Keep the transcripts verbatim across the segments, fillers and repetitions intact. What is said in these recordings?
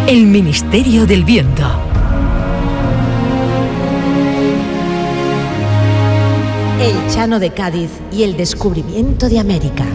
El Ministerio del Viento. El Chano de Cádiz y el descubrimiento de América.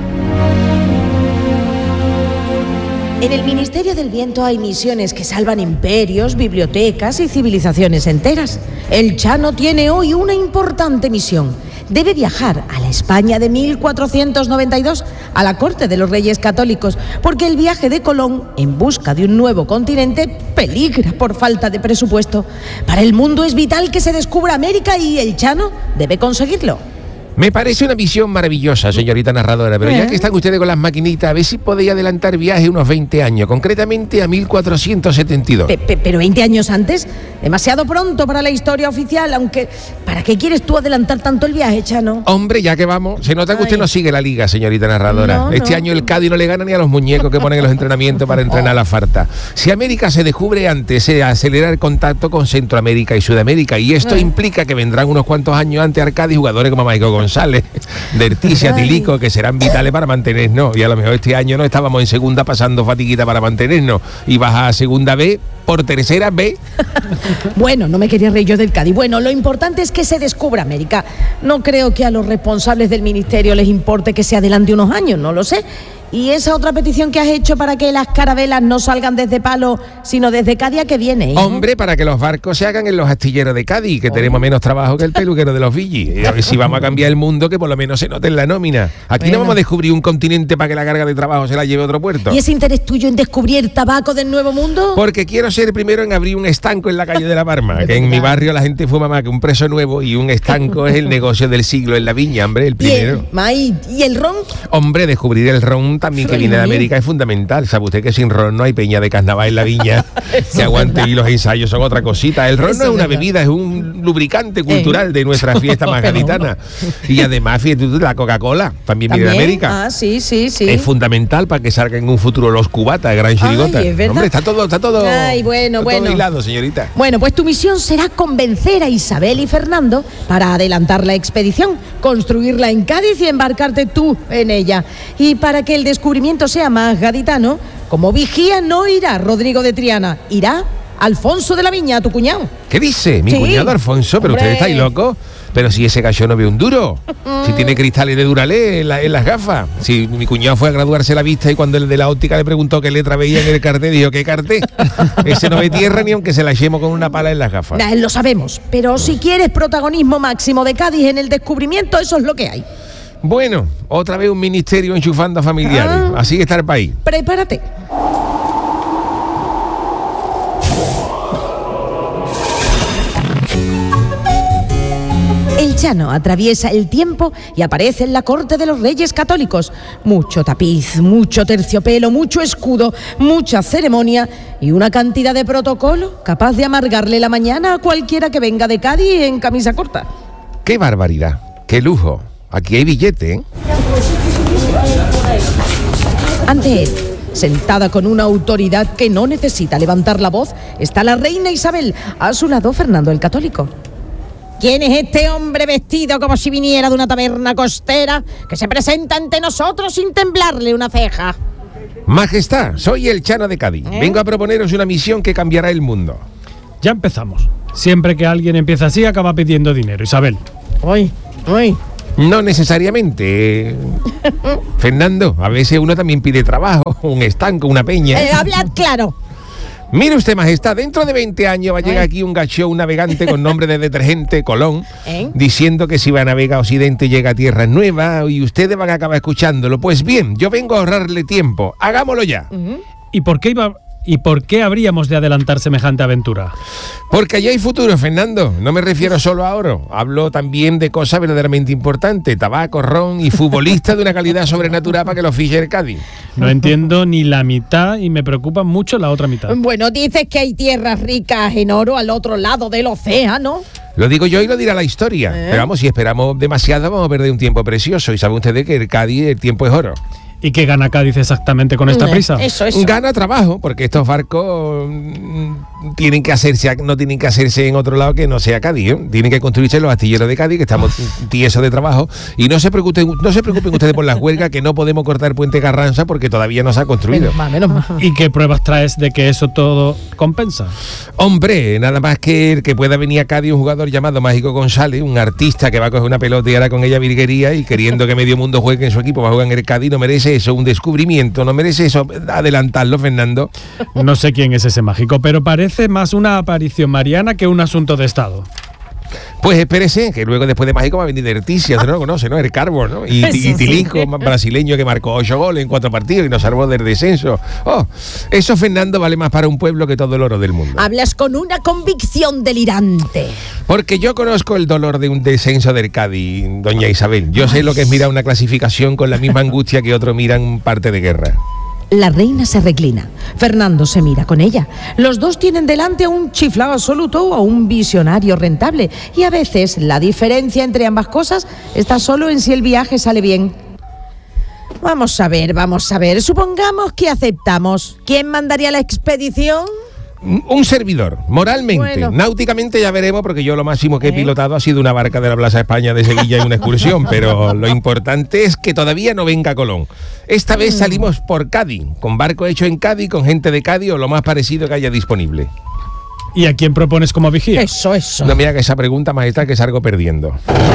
En el Ministerio del Viento hay misiones que salvan imperios, bibliotecas y civilizaciones enteras. El Chano tiene hoy una importante misión. Debe viajar a la España de mil cuatrocientos noventa y dos, a la corte de los Reyes Católicos, porque el viaje de Colón en busca de un nuevo continente peligra por falta de presupuesto. Para el mundo es vital que se descubra América y el Chano debe conseguirlo. Me parece una misión maravillosa, señorita narradora, pero ya que están ustedes con las maquinitas, a ver si podéis adelantar viaje unos veinte años, concretamente a mil cuatrocientos setenta y dos. Pe- pe- ¿Pero veinte años antes? Demasiado pronto para la historia oficial, aunque... ¿Para qué quieres tú adelantar tanto el viaje, Chano? Hombre, ya que vamos, se nota que usted Ay. no sigue la liga, señorita narradora. No, este no. año el Cádiz no le gana ni a los muñecos que ponen en los entrenamientos para entrenar la farta. Si América se descubre antes, se acelera el contacto con Centroamérica y Sudamérica, y esto Ay. implica que vendrán unos cuantos años antes al Cádiz jugadores como Michael González, Derticia, Ay. Tilico, que serán vitales para mantenernos. Y a lo mejor este año no estábamos en segunda pasando fatiguita para mantenernos, y baja a segunda B por tercera B. Bueno, no me quería reír yo del Cádiz. Bueno, lo importante es que se descubra América. No creo que a los responsables del ministerio les importe que se adelante unos años, no lo sé. Y esa otra petición que has hecho para que las carabelas no salgan desde Palo, sino desde Cádiz, ¿a qué viene? hijo? Hombre, para que los barcos se hagan en los astilleros de Cádiz, que Oh. tenemos menos trabajo que el peluquero de los Villis. Y a ver si vamos a cambiar el mundo, que por lo menos se note en la nómina. Aquí Bueno. no vamos a descubrir un continente para que la carga de trabajo se la lleve a otro puerto. ¿Y ese interés tuyo en descubrir el tabaco del Nuevo Mundo? Porque quiero ser el primero en abrir un estanco en la calle de la Parma, De que en mi verdad. barrio la gente fuma más que un preso nuevo, y un estanco es el negocio del siglo en la viña, hombre, el ¿Y primero. el, May, ¿Y el ron? Hombre, descubrir el ron también, que Fray viene de Manuel. América, es fundamental. ¿Sabe usted que sin ron no hay peña de carnaval en la viña? Que aguante, y los ensayos son otra cosita. El ron Eso no es es una verdad. bebida, es un lubricante cultural Eh. de nuestra fiesta más Pero gaditana. Y además, fíjate tú, la Coca-Cola también viene de ¿También? América. Ah, sí, sí, sí. Es fundamental para que salgan en un futuro los cubatas, gran chirigota. es verdad. Hombre, está todo, está todo, Ay, bueno, está bueno. todo hilado, señorita. Bueno, pues tu misión será convencer a Isabel y Fernando para adelantar la expedición, construirla en Cádiz y embarcarte tú en ella. Y para que el descubrimiento sea más gaditano, como vigía no irá Rodrigo de Triana, irá Alfonso de la Viña, tu cuñado. ¿Qué dice? Mi Sí. cuñado Alfonso, pero Hombre. ustedes estáis locos. Pero si ese gallo no ve un duro, si tiene cristales de Duralé en, la- en las gafas. Si mi cuñado fue a graduarse la vista y cuando el de la óptica le preguntó qué letra veía en el cartel, dijo, ¿qué cartel? Ese no ve tierra ni aunque se la echemos con una pala en las gafas. Nah, lo sabemos, pero si quieres protagonismo máximo de Cádiz en el descubrimiento, eso es lo que hay. Bueno, otra vez un ministerio enchufando a familiares. Ah. Así que está el país. Prepárate. El Chano atraviesa el tiempo y aparece en la corte de los Reyes Católicos. Mucho tapiz, mucho terciopelo, mucho escudo, mucha ceremonia y una cantidad de protocolo capaz de amargarle la mañana a cualquiera que venga de Cádiz en camisa corta. ¡Qué barbaridad! ¡Qué lujo! Aquí hay billete, ¿eh? Ante él, sentada con una autoridad que no necesita levantar la voz, está la reina Isabel. A su lado, Fernando el Católico. ¿Quién es este hombre vestido como si viniera de una taberna costera que se presenta ante nosotros sin temblarle una ceja? Majestad, soy el Chano de Cádiz. ¿Eh? Vengo a proponeros una misión que cambiará el mundo. Ya empezamos. Siempre que alguien empieza así, acaba pidiendo dinero, Isabel. Uy, uy. No necesariamente. eh. Fernando, a veces uno también pide trabajo, un estanco, una peña. Eh, hablad claro. Mire usted, majestad, dentro de veinte años va a llegar Ay. aquí un gacho, un navegante con nombre de detergente, Colón, ¿Eh? diciendo que si va a navegar a Occidente llega a tierras nuevas y ustedes van a acabar escuchándolo. Pues bien, yo vengo a ahorrarle tiempo. Hagámoslo ya. ¿Y por qué iba y por qué habríamos de adelantar semejante aventura? Porque allí hay futuro, Fernando. No me refiero solo a oro. Hablo también de cosas verdaderamente importantes. Tabaco, ron y futbolistas de una calidad sobrenatural para que los fiche el Cádiz. No entiendo ni la mitad y me preocupa mucho la otra mitad. Bueno, dices que hay tierras ricas en oro al otro lado del océano. Lo digo yo y lo dirá la historia. ¿Eh? Pero vamos, si esperamos demasiado vamos a perder un tiempo precioso. Y saben ustedes que el Cádiz, el tiempo es oro. ¿Y qué gana Cádiz exactamente con esta prisa? Eso, eso. Gana trabajo, porque estos barcos mm, tienen que hacerse, no tienen que hacerse en otro lado que no sea Cádiz, ¿eh? Tienen que construirse en los astilleros de Cádiz, que estamos tiesos de trabajo. Y no se preocupen, no se preocupen ustedes por las huelgas, que no podemos cortar el puente Carranza porque todavía no se ha construido. Menos mal, menos mal. ¿Y qué pruebas traes de que eso todo compensa? Hombre, nada más que el que pueda venir a Cádiz un jugador llamado Mágico González, un artista que va a coger una pelota y hará con ella virguería, y queriendo que medio mundo juegue en su equipo, va a jugar en el Cádiz, no merece eso, un descubrimiento, no merece eso, adelantarlo, Fernando. No sé quién es ese mágico, pero parece más una aparición mariana que un asunto de Estado. Pues espérese, que luego después de Mágico va a venir Derticia, usted no lo conoce, ¿no? El Carbo, ¿no? Y, y Tilico, brasileño, que marcó ocho goles en cuatro partidos y nos salvó del descenso. Oh, eso, Fernando, vale más para un pueblo que todo el oro del mundo. Hablas con una convicción delirante. Porque yo conozco el dolor de un descenso del Cádiz, doña Isabel. Yo sé lo que es mirar una clasificación con la misma angustia que otros miran un parte de guerra. La reina se reclina. Fernando se mira con ella. Los dos tienen delante a un chiflado absoluto o a un visionario rentable. Y a veces la diferencia entre ambas cosas está solo en si el viaje sale bien. Vamos a ver, vamos a ver. Supongamos que aceptamos. ¿Quién mandaría la expedición? Un servidor, moralmente, Bueno. náuticamente ya veremos, porque yo lo máximo que he ¿Eh? pilotado ha sido una barca de la Plaza España de Sevilla y una excursión, pero lo importante es que todavía no venga Colón. Esta vez salimos por Cádiz, con barco hecho en Cádiz, con gente de Cádiz o lo más parecido que haya disponible. ¿Y a quién propones como vigía? Eso, eso. No me haga esa pregunta, majestad, que salgo perdiendo.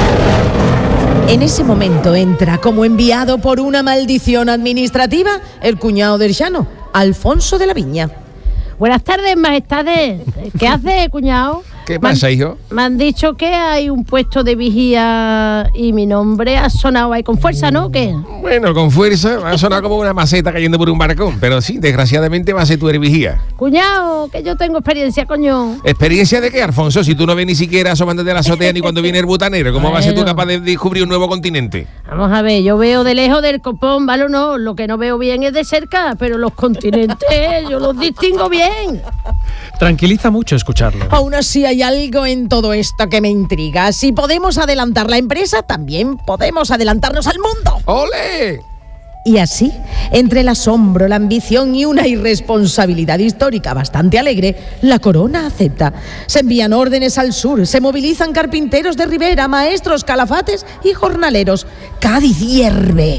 En ese momento entra como enviado por una maldición administrativa el cuñado del Llano, Alfonso de la Viña. Buenas tardes, majestades. ¿Qué hace, cuñado? ¿Qué Me han- pasa, hijo? Me han dicho que hay un puesto de vigía y mi nombre ha sonado ahí con fuerza, ¿no? ¿Qué? Bueno, con fuerza, ha sonado como una maceta cayendo por un barcón, pero sí, desgraciadamente va a ser tu vigía. Cuñado, que yo tengo experiencia, coño. ¿Experiencia de qué, Alfonso? Si tú no ves ni siquiera asomándote a la azotea ni cuando viene el butanero, ¿cómo vas a ser tú Bueno. capaz de descubrir un nuevo continente? Vamos a ver, yo veo de lejos del copón, ¿vale o no? Lo que no veo bien es de cerca, pero los continentes yo los distingo bien. Tranquiliza mucho escucharlo. Aún así hay algo en todo esto que me intriga. Si podemos adelantar la empresa, también podemos adelantarnos al mundo. ¡Ole! Y así, entre el asombro, la ambición y una irresponsabilidad histórica bastante alegre, la corona acepta. Se envían órdenes al sur, se movilizan carpinteros de ribera, maestros, calafates y jornaleros. Cádiz hierve.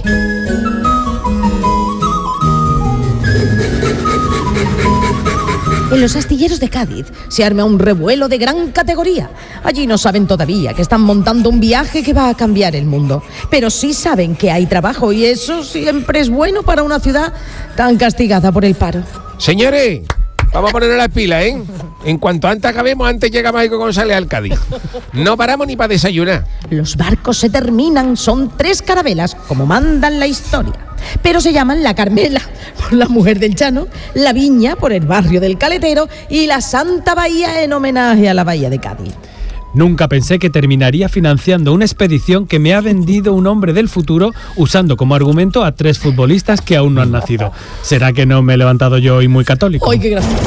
En los astilleros de Cádiz se arma un revuelo de gran categoría. Allí no saben todavía que están montando un viaje que va a cambiar el mundo, pero sí saben que hay trabajo y eso siempre es bueno para una ciudad tan castigada por el paro. Señores, vamos a ponerle las pilas, ¿eh? En cuanto antes acabemos, antes llega Mágico González al Cádiz. No paramos ni para desayunar. Los barcos se terminan, son tres carabelas, como mandan la historia. Pero se llaman la Carmela, por la mujer del Llano, la Viña, por el barrio del Caletero, y la Santa Bahía, en homenaje a la Bahía de Cádiz. Nunca pensé que terminaría financiando una expedición que me ha vendido un hombre del futuro usando como argumento a tres futbolistas que aún no han nacido. ¿Será que no me he levantado yo hoy muy católico? ¡Ay, qué gracioso!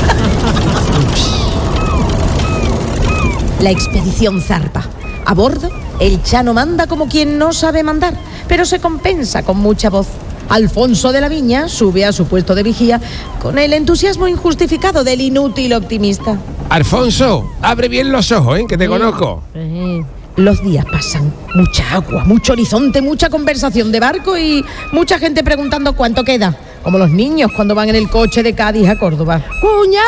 La expedición zarpa. A bordo, el Llano manda como quien no sabe mandar, pero se compensa con mucha voz. Alfonso de la Viña sube a su puesto de vigía con el entusiasmo injustificado del inútil optimista. Alfonso, abre bien los ojos, ¿eh? Que te Sí. conozco. Sí. Los días pasan, mucha agua, mucho horizonte, mucha conversación de barco y mucha gente preguntando cuánto queda, como los niños cuando van en el coche de Cádiz a Córdoba. ¡Cuñado!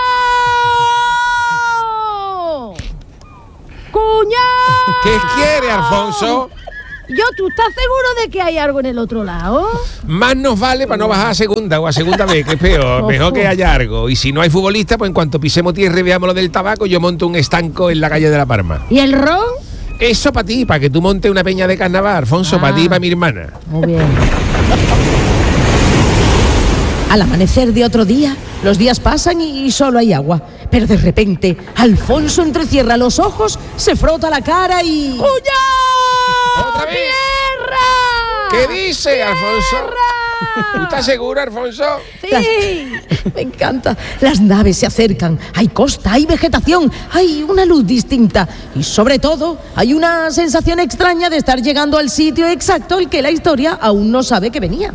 ¡Cuñado! ¿Qué quiere, Alfonso? Yo, ¿tú estás seguro de que hay algo en el otro lado? Más nos vale para no bajar a segunda o a segunda vez, que es peor. Mejor que haya algo. Y si no hay futbolista, pues en cuanto pisemos tierra y veamos lo del tabaco, yo monto un estanco en la calle de La Palma. ¿Y el ron? Eso para ti, para que tú montes una peña de carnaval, Alfonso, Ah. para ti y para mi hermana. Muy bien. Al amanecer de otro día, los días pasan y, y solo hay agua. Pero de repente, Alfonso entrecierra los ojos, se frota la cara y... ¡Cuñado! ¿Otra vez? ¡Tierra! ¿Qué dice, Alfonso? ¡Tierra! ¿Tú estás seguro, Alfonso? Sí, me encanta. Las naves se acercan, hay costa, hay vegetación, hay una luz distinta y sobre todo hay una sensación extraña de estar llegando al sitio exacto al que la historia aún no sabe que venía.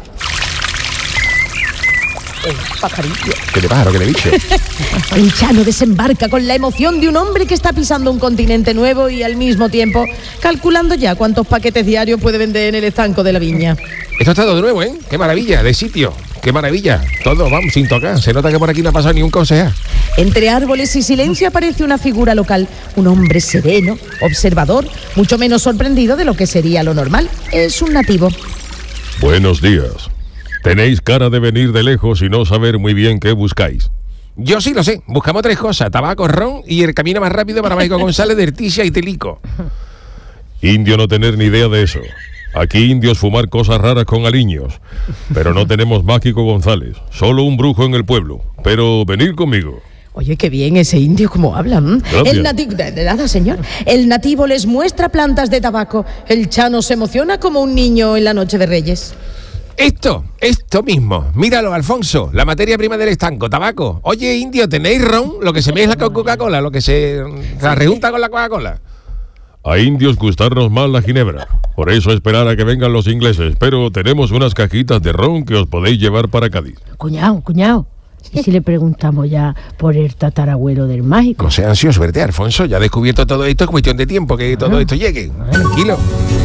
El pajarillo. ¿Qué le pájaro, qué le bicho? El Chano desembarca con la emoción de un hombre que está pisando un continente nuevo y al mismo tiempo calculando ya cuántos paquetes diarios puede vender en el estanco de la viña. Esto está todo de nuevo, ¿eh? Qué maravilla, de sitio. Qué maravilla. Todo, vamos, sin tocar. Se nota que por aquí no ha pasado ni un concejal. Entre árboles y silencio aparece una figura local, un hombre sereno, observador, mucho menos sorprendido de lo que sería lo normal. Es un nativo. Buenos días. Tenéis cara de venir de lejos y no saber muy bien qué buscáis. Yo sí lo sé. Buscamos tres cosas: tabaco, ron y el camino más rápido para Mágico González de Erticia y Telico. Indio no tener ni idea de eso. Aquí indios fumar cosas raras con aliños. Pero no tenemos Mágico González. Solo un brujo en el pueblo. Pero venid conmigo. Oye, qué bien ese indio como habla. ¿m? Gracias. El nativo, de, de nada, señor. El nativo les muestra plantas de tabaco. El Chano se emociona como un niño en la noche de Reyes. Esto, esto mismo. Míralo, Alfonso. La materia prima del estanco, tabaco. Oye, indio, ¿tenéis ron? Lo que se mezcla con Coca-Cola, lo que se, se rejunta con la Coca-Cola. A indios gustarnos más la ginebra. Por eso esperar a que vengan los ingleses. Pero tenemos unas cajitas de ron que os podéis llevar para Cádiz. Cuñado, cuñado. ¿Y si le preguntamos ya por el tatarabuelo del mágico? No seas ansioso, verte, Alfonso. Ya he descubierto todo esto. Es cuestión de tiempo que todo esto llegue. Tranquilo.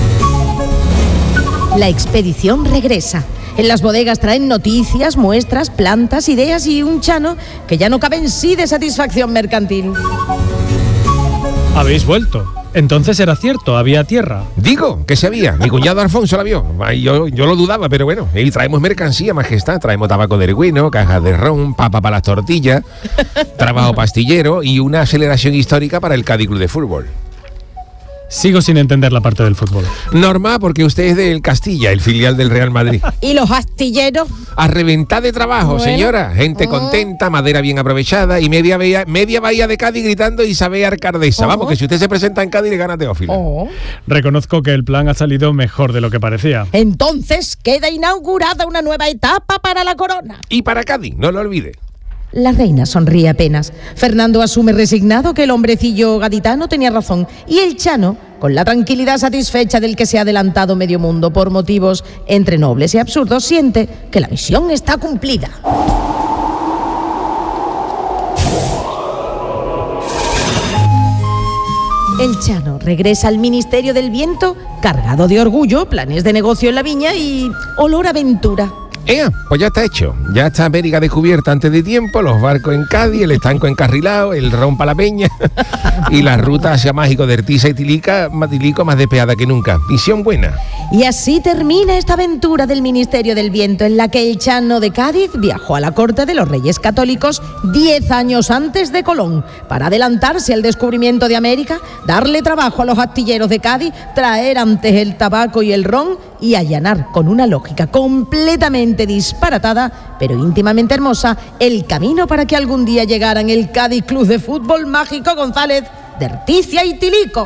La expedición regresa. En las bodegas traen noticias, muestras, plantas, ideas y un Chano que ya no cabe en sí de satisfacción mercantil. Habéis vuelto. Entonces era cierto, había tierra. Digo, que se había. Mi cuñado Alfonso la vio. Ay, Yo, yo lo dudaba, pero bueno. Y traemos mercancía, majestad. Traemos tabaco de erguino, cajas de ron, papa para las tortillas, trabajo pastillero y una aceleración histórica para el Cádiz Club de Fútbol. Sigo sin entender la parte del fútbol. Normal, porque usted es del Castilla, el filial del Real Madrid. ¿Y los astilleros? A reventar de trabajo, Bueno. señora. Gente contenta, madera bien aprovechada y media bahía, media bahía de Cádiz gritando Isabel Arcardesa. Oh. Vamos, que si usted se presenta en Cádiz le gana Teófila. Oh. Reconozco que el plan ha salido mejor de lo que parecía. Entonces queda inaugurada una nueva etapa para la corona. Y para Cádiz, no lo olvide. La reina sonríe apenas. Fernando asume resignado que el hombrecillo gaditano tenía razón. Y el Chano, con la tranquilidad satisfecha del que se ha adelantado medio mundo por motivos entre nobles y absurdos, siente que la misión está cumplida. El Chano regresa al Ministerio del Viento cargado de orgullo, planes de negocio en la viña y olor a aventura. Ea, pues ya está hecho. Ya está América descubierta antes de tiempo, los barcos en Cádiz, el estanco encarrilado, el ron para la peña y la ruta hacia Mágico de Ertiza y Tilica, más Tilico más despeada que nunca. Misión buena. Y así termina esta aventura del Ministerio del Viento en la que el Chano de Cádiz viajó a la corte de los Reyes Católicos diez años antes de Colón para adelantarse al descubrimiento de América, darle trabajo a los astilleros de Cádiz, traer antes el tabaco y el ron y allanar con una lógica completamente disparatada, pero íntimamente hermosa, el camino para que algún día llegaran el Cádiz Club de Fútbol Mágico González de Erticia y Tilico.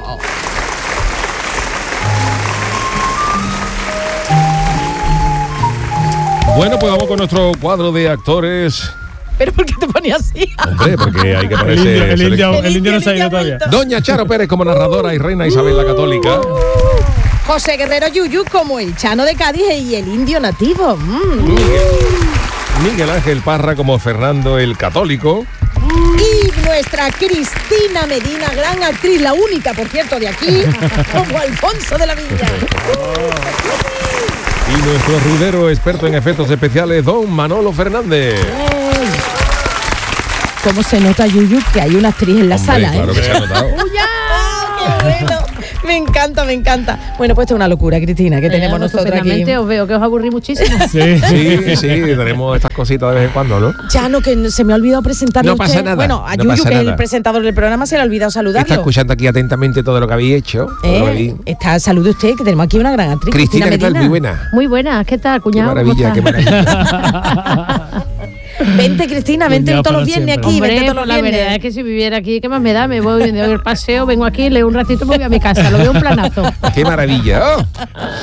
Bueno, pues vamos con nuestro cuadro de actores. ¿Pero por qué te pones así? Hombre, porque hay que El ponerse... indio, el indio, select- el indio no se ha ido todavía. Doña Charo Pérez como narradora y reina Isabel la Católica. José Guerrero Yuyu como el Chano de Cádiz y el indio nativo. Mm. Miguel, Miguel Ángel Parra como Fernando el Católico. Y nuestra Cristina Medina, gran actriz, la única, por cierto, de aquí, como Alfonso de la Viña. Y nuestro rudero experto en efectos especiales, don Manolo Fernández. ¿Cómo se nota, Yuyu, que hay una actriz en la Hombre, sala? claro ¿eh? que se ha notado. ¡Ah, qué bueno! Me encanta, me encanta. Bueno, pues esto es una locura, Cristina, que tenemos nosotros aquí. Estupendamente, os veo que os aburrí muchísimo. Sí. Sí, sí, tenemos estas cositas de vez en cuando, ¿no? Chano, que se me ha olvidado presentarle No a usted. pasa nada, Bueno, a no Yuyu, pasa que es el nada. presentador del programa, se le ha olvidado saludarlo. Está escuchando aquí atentamente todo lo que habéis hecho. todo lo que ¿Eh? habéis- Está, salude usted, que tenemos aquí una gran actriz. Cristina, ¿qué tal? Medina. Muy buena. Muy buena, ¿qué tal, Qué cuñado? ¿Cómo maravilla, estás? qué maravilla. Vente, Cristina, vente Cuñado todos los para viernes siempre. aquí, Hombre, vente todos pues los la viernes. verdad es que si viviera aquí, ¿qué más me da? Me voy de el paseo, vengo aquí, leo un ratito y me voy a mi casa. Lo veo un planazo. Qué maravilla. Oh.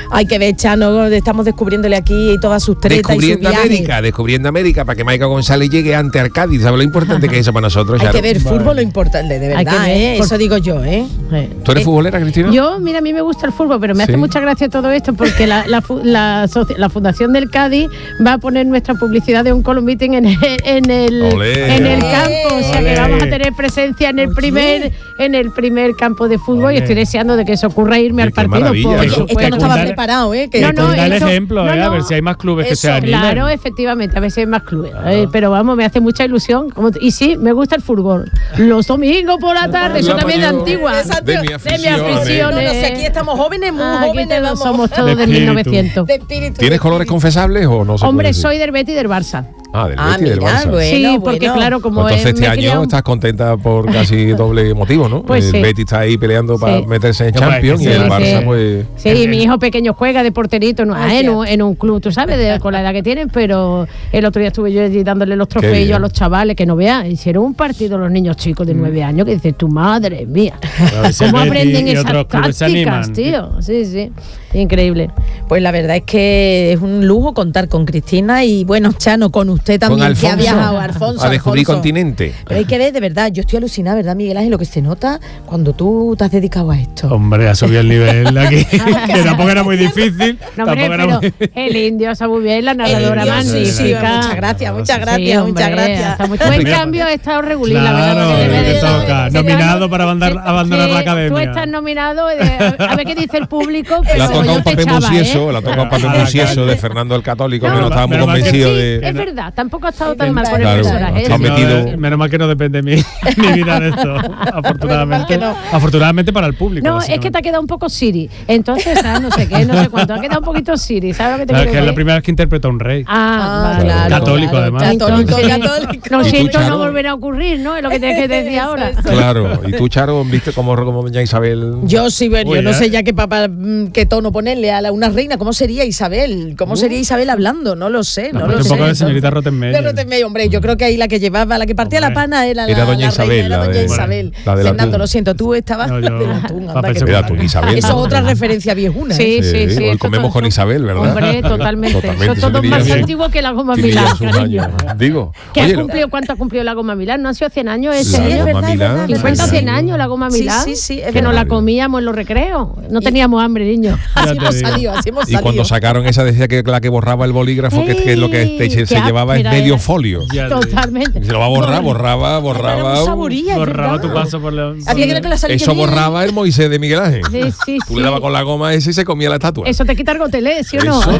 Hay que ver, Chano, estamos descubriéndole aquí todas sus tretas y sus Descubriendo viajes. América, descubriendo América, para que Maica González llegue antes al Cádiz. ¿Sabes lo importante que es eso para nosotros? Hay Charo? que ver fútbol, lo importante, de Hay verdad, que ver, ¿eh? por- Eso digo yo, ¿eh? ¿Tú eres futbolera, Cristina? Yo, mira, a mí me gusta el fútbol, pero me Sí. hace mucha gracia todo esto porque la, la, fu- la, asoci- la Fundación del Cádiz va a poner nuestra publicidad de un column meeting en el, en el, Olé. en el campo. O sea Olé. que vamos a tener presencia en el Oye. primer en el primer campo de fútbol Olé. y estoy deseando de que eso ocurra irme Oye, al qué partido. maravilla, por ¿eh? Oye, esto supuesto. no estaba Dale- preparado, ¿eh? Que No, no, Da el esto- ejemplo, no, eh, a no. ver si hay más clubes que Eso, se animen. Claro, efectivamente, a veces hay más clubes. Eh, pero vamos, me hace mucha ilusión. Como t- y sí, me gusta el fútbol. Los domingos por la tarde, eso La también de mayor. antigua. Exacto. De mi De mi afición. afición. No, no, si eh. aquí estamos jóvenes, muy Ah, aquí jóvenes, todos vamos. somos todos De de espíritu. mil novecientos. De espíritu. ¿Tienes de colores espíritu. confesables o no se puede Hombre, decir? soy del Betis y del Barça. Ah, del Ah, Betis y del mira, Barça. bueno. sí, porque bueno. claro, como Pues entonces eh, este me he año criado- estás contenta por casi doble motivo, ¿no? Pues el sí. Betis está ahí peleando para Sí. meterse en Hombre, Champions sí, y el sí. Barça pues... Sí, y mi hijo pequeño juega de porterito en, Ay, en, tía. un, en un club, tú sabes, de, con la edad que tienen, pero el otro día estuve yo allí dándole los bien. trofeos a los chavales, que no vean, hicieron un partido los niños chicos de nueve años, que dices, tu madre mía, A ver si el ¿cómo Betis aprenden y esas otros clubes se tácticas, animan. tío? Sí, sí, increíble. Pues la verdad es que es un lujo contar con Cristina y bueno, Chano, con usted Con también, que ha Alfonso, viajado, Alfonso. a descubrir Alfonso. continente. Pero hay que ver, de verdad, yo estoy alucinada, ¿verdad, Miguel Ángel? Lo que se nota cuando tú te has dedicado a esto. Hombre, ha subido el nivel aquí. Que tampoco era muy difícil. No, hombre, tampoco era pero muy... el indio está muy bien, la narradora El indio, sí, magnífica. sí, muchas gracias, muchas Sí, gracias, Sí, hombre, muchas gracias. está muy- Tú, en cambio, has estado regulín, la verdad. Claro, porque debe que de- toca. se Nominado van- para abandonar- se- abandonar sí, la academia. Tú estás nominado, eh, a ver qué dice el público. Le pero ha tocado yo un te papel echaba, musieso, ¿eh? le ha tocado un papel A la musieso calle. de Fernando el Católico, No, que no estaba muy menos mal que convencido Sí, de... es verdad, tampoco ha estado tan Es mal con el verdad. personaje. Claro, ¿eh? está metido- No, menos mal que no depende mi, mi vida de esto. Afortunadamente. Menos mal Afortunadamente para el público. No, es que te ha quedado un poco Siri. Entonces, ah, no sé qué, no sé cuánto. Ha quedado un poquito Siri. ¿Sabes lo que te Claro, quiero que es la decir? primera vez que interpreta a un rey. Ah, Ah, vale. claro, Católico, claro, además. Católico, Entonces, católico. Lo ¿Y tú, siento, Charo? no volverá a ocurrir, ¿no? Es lo que tienes que decir ahora. Claro, y tú, Charo, viste cómo, cómo doña Isabel... Yo sí, bueno, Uy, yo no ¿eh? sé ya qué, papá, mm, qué tono ponerle a la, una reina. ¿Cómo sería Isabel? ¿Cómo sería Isabel hablando? No lo sé, no, No, lo un sé. poco de Entonces- señorita Rottenmeier. De Rottenmeier, hombre, yo creo que ahí la que llevaba, la que partía la Hombre. pana era la, Era doña la Isabel, reina, era la doña de- Isabel. la del Fernando, atún. lo siento, tú estabas No, yo- del atún. anda, papel que- secundario. Era tú, Isabel. Eso es ¿no? otra referencia viejuna. Sí, ¿eh? sí, sí. hoy esto comemos todo- con Isabel, ¿verdad? Hombre, totalmente. Totalmente, Son eso todos tenía más bien- antiguos que la goma tenía Milán, sus cariño. años. Digo, ¿Qué oye, ha cumplido, ¿Cuánto ha cumplido la goma Milán? ¿No ha sido cien años ese La año? es goma verdad, es Milán, verdad, cincuenta o es cien verdad. años la goma Sí, Milán. sí, sí, es que nos verdad. la comíamos en los recreos. No teníamos hambre, niños. Así Ya te hemos digo. salido, así hemos y salido. cuando sacaron esa decía que la que borraba el bolígrafo, que, que lo que Ey, este- se, se qué llevaba es áspera medio era. folio. Ya te digo. Totalmente. Se lo va a borrar, borraba, borraba. Era un un- saboría, es Borraba verdad. tu paso por la. Había que ver que la salilla Eso bien. borraba el Moisés de Miguel Ángel. Sí, sí, Tú sí. le dabas con la goma ese y se comía la estatua. Eso te quita el gotelé, ¿sí o no? Eso,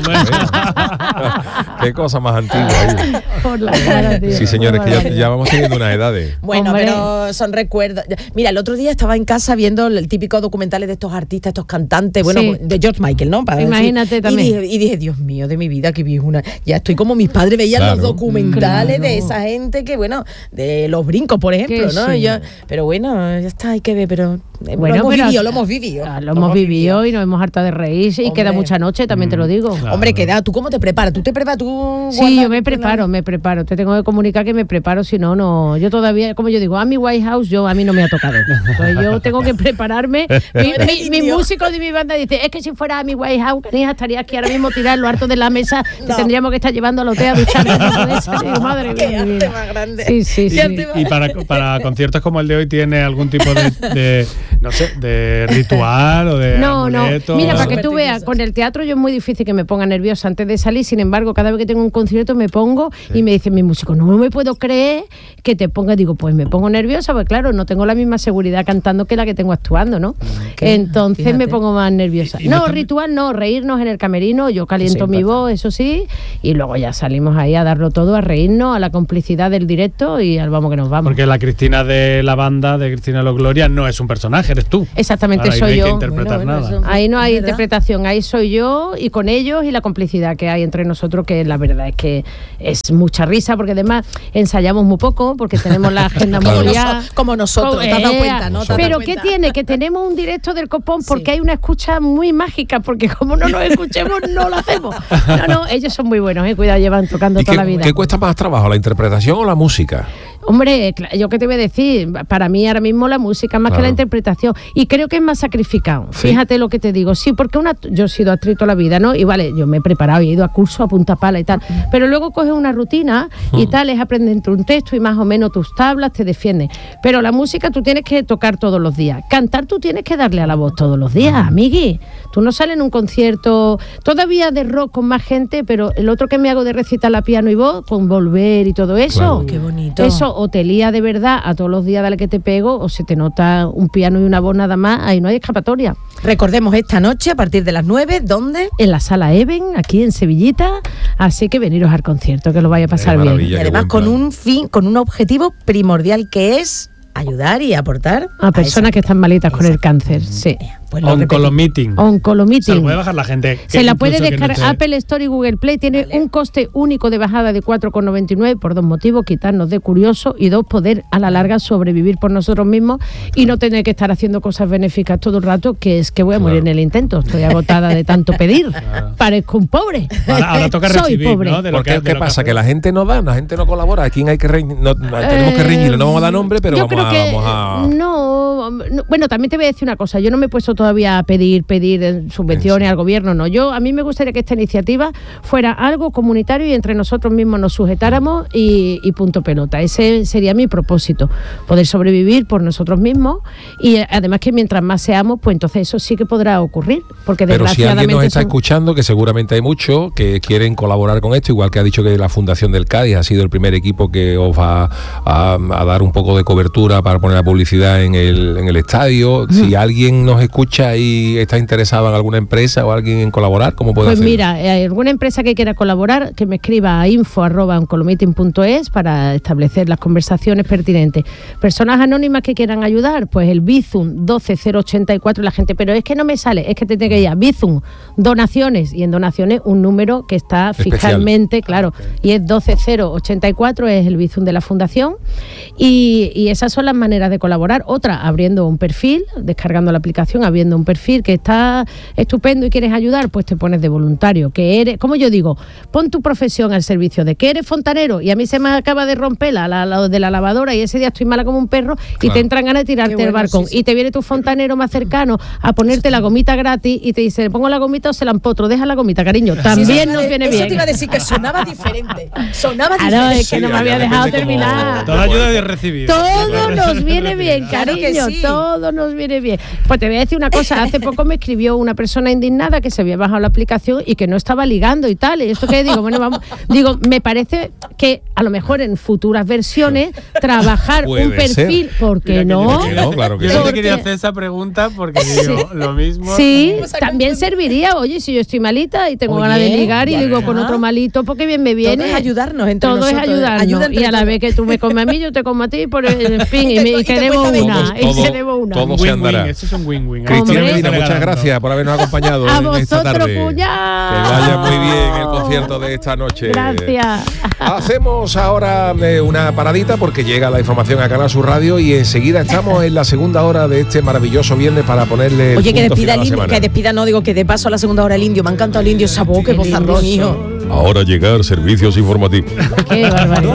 qué cosa más antigua. ahí. Por la cara, tío. Sí, señores, que ya, Barbaridad. ya vamos teniendo unas edades. Bueno, Hombre. pero son recuerdos. Mira, el otro día estaba en casa viendo el típico documentales de estos artistas, estos cantantes, bueno, Sí. de George Michael, ¿no? Para Imagínate decir. también. Y dije, y dije, Dios mío, de mi vida, que vi una. Ya estoy como mis padres veían Claro. los documentales Claro. de esa gente que, bueno, de los brincos, por ejemplo, Que ¿no? sí. Y yo- pero bueno, ya está, hay que ver, pero eh, Bueno, lo hemos pero- vivido, lo hemos vivido. Ah, lo hemos vivido y nos hemos hartado de reír y Hombre. queda mucha noche, también te lo digo. Claro. Hombre, queda, ¿tú cómo te preparas? ¿Tú te preparas? ¿Tú Sí, guardas- yo me preparo, me preparo. Te tengo que comunicar que me preparo, si no, no. Yo todavía, como yo digo, a mi White House, yo a mí no me ha tocado. Pues yo tengo que prepararme. Mi, mi, mi músico de mi banda dice, es que si fuera a mi White House, canija, estaría aquí ahora mismo tirado en lo harto de la mesa, te No. tendríamos que estar llevando al hotel a ducharte. No puede ser. Digo, madre Qué mía, mi arte vida. más grande. Sí, sí, Y, sí. y para, para conciertos como el de hoy, ¿tiene algún tipo de, de, no sé, de ritual o de No, no. amuleto? Mira, para que Supersticioso. tú veas, con el teatro yo es muy difícil que me ponga nerviosa antes de salir. Sin embargo, cada vez que tengo un concierto me pongo y me dicen mis músicos, no me puedo creer que te ponga. Digo, pues me pongo nerviosa, pues claro, no tengo la misma seguridad cantando que la que tengo actuando, ¿no? ¿Qué? Entonces Fíjate. me pongo más nerviosa. Y- y no no, te- ritual no, reírnos en el camerino, yo caliento Sí, mi importante. voz, eso sí, y luego ya salimos ahí a darlo todo, a reírnos, a la complicidad del directo y al vamos que nos vamos. Porque la Cristina de la banda, de Cristina Los Gloria, no es un personaje, eres tú. Exactamente, Ahora, ahí soy no hay que yo. interpretar Bueno, bueno, nada. eso- Ahí no Es hay verdad. interpretación, ahí soy yo y con ellos y la complicidad que hay entre nosotros, que la verdad es que es mucha risa, porque además ensayamos muy poco, porque tenemos la agenda Claro. muy Como, liada. noso- como nosotros, ¿te has dado Eh, cuenta, no? ¿Te has dado Pero ¿qué cuenta? tiene? Que tenemos un directo del Copón porque Sí. hay una escucha muy mágica, porque como no nos escuchemos, no lo hacemos. No, no, ellos son muy buenos, eh, cuidado, llevan tocando ¿Y toda qué, la vida. qué cuesta más trabajo, la interpretación o la música? Hombre, yo qué te voy a decir, para mí ahora mismo la música más claro. que la interpretación, y creo que es más sacrificado, ¿sí? Fíjate lo que te digo, sí, porque una, yo he sido actriz toda la vida, ¿no? Y vale, yo me he preparado y he ido a cursos a punta pala y tal, pero luego coges una rutina y mm. tal, es aprender un texto y más o menos tus tablas te defienden, pero la música tú tienes que tocar todos los días, cantar tú tienes que darle a la voz todos los días, amigui, tú no sales en un concierto, todavía de rock con más gente, pero el otro que me hago de recitar a piano y voz, con Volver y todo eso, claro. Qué bonito. Eso o te lía de verdad a todos los días dale que te pego, o se te nota un piano y una voz nada más, ahí no hay escapatoria. Recordemos esta noche a partir de las nueve, ¿dónde? En la Sala Even, aquí en Sevillita, así que veniros al concierto, que lo vaya a pasar bien. Y además con un fin, con un objetivo primordial que es ayudar y aportar a personas a que están malitas con el cáncer, sí. Pues Oncolomeeting. Oncolomeeting. Se la puede bajar la gente. Se la puede descargar. No Apple Store y Google Play. Tiene vale. un coste único de bajada de cuatro con noventa y nueve por dos motivos: quitarnos de curioso y dos, poder a la larga sobrevivir por nosotros mismos y no tener que estar haciendo cosas benéficas todo el rato, que es que voy a morir claro. en el intento. Estoy agotada de tanto pedir. Claro. Parezco un pobre. Ahora, ahora toca recibir, Soy pobre. ¿no? De lo Porque, que, ¿qué pasa? Que, que la gente no da, la gente no colabora. ¿A quién hay que reñir? No, tenemos que reñirle, no vamos a dar nombre, pero yo vamos, creo a, que vamos a... No, no, bueno, también te voy a decir una cosa. Yo no me he puesto todavía a pedir pedir subvenciones al gobierno, no. Yo a mí me gustaría que esta iniciativa fuera algo comunitario y entre nosotros mismos nos sujetáramos y, y punto pelota. Ese sería mi propósito, poder sobrevivir por nosotros mismos y además que mientras más seamos, pues entonces eso sí que podrá ocurrir, porque pero si alguien nos está son... escuchando, que seguramente hay muchos que quieren colaborar con esto, igual que ha dicho que la Fundación del Cádiz ha sido el primer equipo que os va a, a dar un poco de cobertura para poner la publicidad en el, en el estadio. Mm. Si alguien nos escucha y está interesado en alguna empresa o alguien en colaborar, ¿cómo puede pues hacerlo? Pues mira, hay alguna empresa que quiera colaborar, que me escriba a info arroba oncolomeeting punto es para establecer las conversaciones pertinentes. Personas anónimas que quieran ayudar, pues el Bizum doce cero ochenta y cuatro, la gente, pero es que no me sale, es que te tengo que ir a Bizum, donaciones, y en donaciones un número que está fiscalmente, claro, okay. y es doce cero ochenta y cuatro, es el Bizum de la Fundación, y, y esas son las maneras de colaborar. Otra, abriendo un perfil, descargando la aplicación, abriendo un perfil que está estupendo y quieres ayudar, pues te pones de voluntario, que eres, como yo digo, pon tu profesión al servicio de que eres fontanero y a mí se me acaba de romper la, la, la de la lavadora y ese día estoy mala como un perro, claro. y te entran ganas de tirarte bueno, el balcón, sí, sí. y te viene tu fontanero más cercano a ponerte la gomita gratis y te dice, ¿le pongo la gomita o se la empotro? Deja la gomita, cariño, también sí, nos viene eso bien. Eso te iba a decir que sonaba diferente, sonaba ah, diferente. No, es que sí, no me había dejado terminar. Toda ayuda de recibir. Todo nos viene bien, cariño, claro sí. todo nos viene bien. Pues te voy a decir una cosa, hace poco me escribió una persona indignada que se había bajado la aplicación y que no estaba ligando y tal, y esto que digo, bueno, vamos, digo, me parece que a lo mejor en futuras versiones trabajar un perfil, ¿por qué no? Que no, claro que yo no te quería hacer esa pregunta porque digo, lo mismo. Sí, también serviría, oye, si yo estoy malita y tengo oye, ganas de ligar y ya, digo con otro malito, porque bien me viene. Todo es ayudarnos entre todo nosotros. es ayudarnos, y a la vez que tú me comes a mí, yo te como a ti, por, en fin, y, y, y queremos una, todo, y queremos una. Todo se andará. Eso es un win-win. Cristina Medina, muchas gracias por habernos acompañado a en vosotros, esta tarde. Cuñado. Que vaya muy bien el concierto de esta noche. Gracias. Hacemos ahora eh, una paradita porque llega la información a Canal Sur Radio y enseguida estamos en la segunda hora de este maravilloso viernes para ponerle el Oye, que punto despida final a la el indio, semana. que despida, no digo que de paso a la segunda hora el indio. Me ha encantado el indio, esa voz, qué vozarrón, hijo. Ahora llegar servicios informativos. Qué barbaridad.